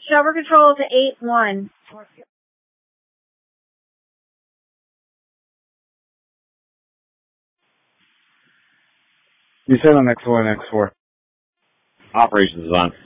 Chopper control to 8-1. You said on X4 and X4. Operations is on.